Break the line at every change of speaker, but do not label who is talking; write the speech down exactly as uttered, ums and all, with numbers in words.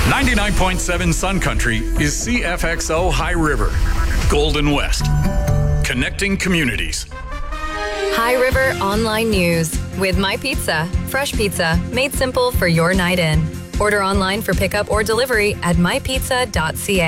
ninety-nine point seven Sun Country is C F X O High River, Golden West, connecting communities.
High River Online News with My Pizza. Fresh pizza made simple for your night in. Order online for pickup or delivery at my pizza dot c a.